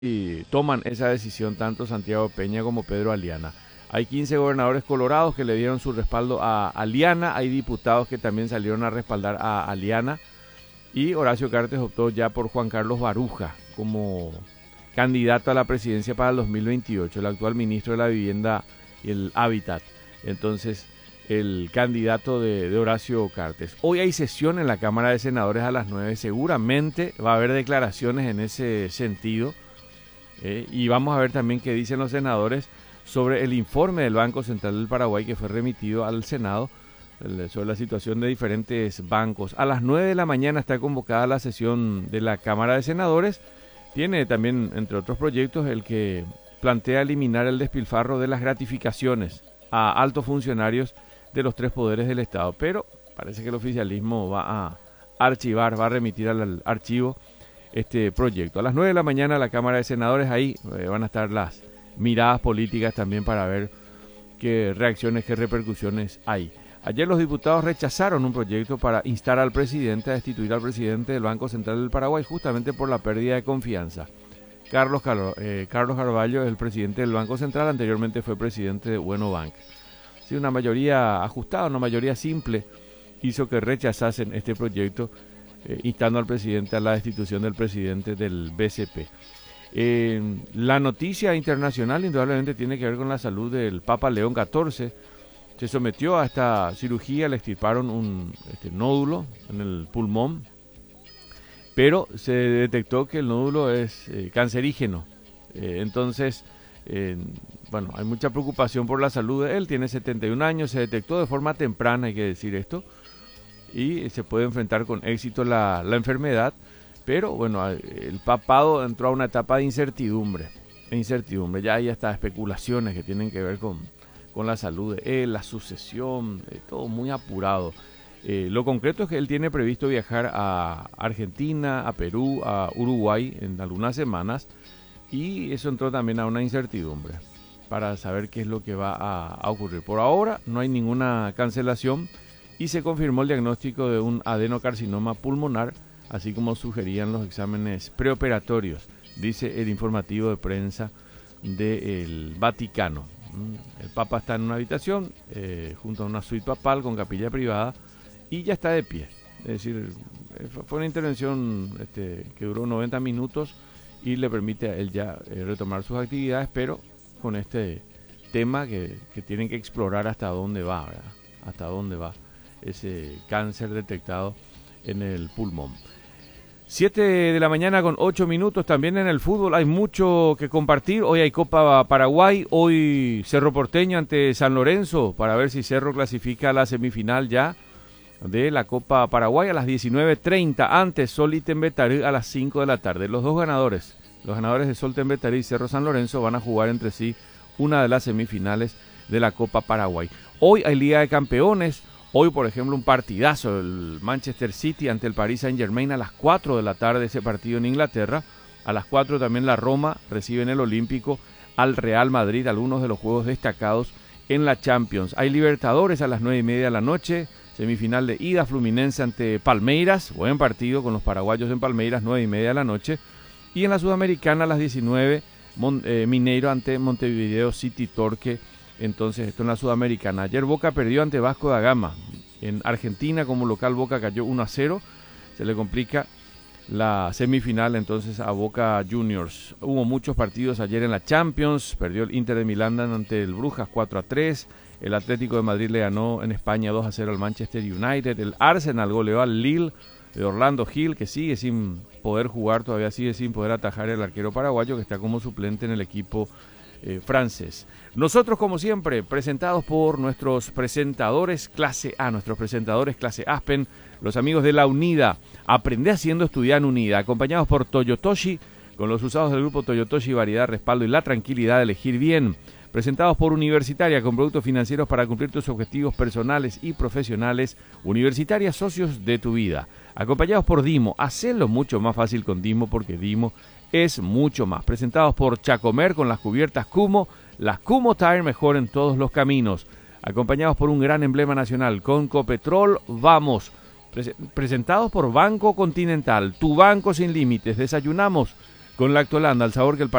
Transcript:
y toman esa decisión tanto Santiago Peña como Pedro Aliana. Hay 15 gobernadores colorados que le dieron su respaldo a Aliana, hay diputados que también salieron a respaldar a Aliana y Horacio Cartes optó ya por Juan Carlos Baruja como candidato a la presidencia para el 2028, el actual ministro de la Vivienda y el Hábitat. Entonces, el candidato de Horacio Cartes. Hoy hay sesión en la Cámara de Senadores a las 9, seguramente va a haber declaraciones en ese sentido. Y vamos a ver también qué dicen los senadores sobre el informe del Banco Central del Paraguay que fue remitido al Senado sobre la situación de diferentes bancos. A las 9 de la mañana está convocada la sesión de la Cámara de Senadores. Tiene también, entre otros proyectos, el que plantea eliminar el despilfarro de las gratificaciones a altos funcionarios de los tres poderes del Estado. Pero parece que el oficialismo va a archivar, va a remitir al archivo este proyecto. A las 9 de la mañana la Cámara de Senadores, ahí van a estar las miradas políticas también para ver qué reacciones, qué repercusiones hay. Ayer los diputados rechazaron un proyecto para instar al presidente a destituir al presidente del Banco Central del Paraguay justamente por la pérdida de confianza. Carlos Carvalho es el presidente del Banco Central, anteriormente fue presidente de Bueno Bank. Sí, una mayoría ajustada, una mayoría simple hizo que rechazasen este proyecto instando al presidente a la destitución del presidente del BCP. La noticia internacional indudablemente tiene que ver con la salud del Papa León XIV. Se sometió a esta cirugía, le extirparon un nódulo en el pulmón, pero se detectó que el nódulo es cancerígeno. Entonces, bueno, hay mucha preocupación por la salud de él. Tiene 71 años, se detectó de forma temprana, hay que decir esto, y se puede enfrentar con éxito la enfermedad, pero bueno, el papado entró a una etapa de incertidumbre, ya hay hasta especulaciones que tienen que ver con la salud de él, la sucesión, todo muy apurado. Lo concreto es que él tiene previsto viajar a Argentina, a Perú, a Uruguay en algunas semanas, y eso entró también a una incertidumbre para saber qué es lo que va a ocurrir. Por ahora no hay ninguna cancelación, y se confirmó el diagnóstico de un adenocarcinoma pulmonar, así como sugerían los exámenes preoperatorios, dice el informativo de prensa del Vaticano. El Papa está en una habitación junto a una suite papal con capilla privada y ya está de pie. Es decir, fue una intervención que duró 90 minutos y le permite a él ya retomar sus actividades, pero con este tema que tienen que explorar hasta dónde va, ¿verdad? Hasta dónde va ese cáncer detectado en el pulmón. 7 de la mañana con 8 minutos. También en el fútbol hay mucho que compartir. Hoy hay Copa Paraguay, hoy Cerro Porteño ante San Lorenzo para ver si Cerro clasifica a la semifinal ya de la Copa Paraguay a las 19:30. Antes Sol y Tembetarí a las 5 de la tarde. Los ganadores de Sol Tembetarí y Cerro San Lorenzo van a jugar entre sí una de las semifinales de la Copa Paraguay. Hoy hay Liga de Campeones. Hoy, por ejemplo, un partidazo, el Manchester City ante el Paris Saint-Germain a las 4 de la tarde, ese partido en Inglaterra. A las 4 también la Roma recibe en el Olímpico al Real Madrid, algunos de los juegos destacados en la Champions. Hay Libertadores a las 9:30 de la noche, semifinal de ida, Fluminense ante Palmeiras, buen partido con los paraguayos en Palmeiras, 9:30 de la noche. Y en la Sudamericana a las 19, Mineiro ante Montevideo City Torque. Entonces, esto en la Sudamericana. Ayer Boca perdió ante Vasco da Gama. En Argentina, como local, Boca cayó 1-0. Se le complica la semifinal entonces a Boca Juniors. Hubo muchos partidos ayer en la Champions. Perdió el Inter de Milán ante el Brujas 4-3. El Atlético de Madrid le ganó en España 2-0 al Manchester United. El Arsenal goleó al Lille de Orlando Gil, que sigue sin poder jugar, todavía sigue sin poder atajar el arquero paraguayo, que está como suplente en el equipo francés. Nosotros, como siempre, presentados por nuestros presentadores clase A, nuestros presentadores clase Aspen, los amigos de La Unida. Aprende haciendo, estudiar en Unida. Acompañados por Toyotoshi, con los usados del grupo Toyotoshi, variedad, respaldo y la tranquilidad de elegir bien. Presentados por Universitaria, con productos financieros para cumplir tus objetivos personales y profesionales. Universitaria, socios de tu vida. Acompañados por Dimo. Hacelo mucho más fácil con Dimo, porque Dimo es mucho más. Presentados por Chacomer, con las cubiertas Kumo, las Kumo Tire, mejor en todos los caminos. Acompañados por un gran emblema nacional, con Copetrol, vamos. Presentados por Banco Continental, tu banco sin límites. Desayunamos con lactolanda, el sabor que el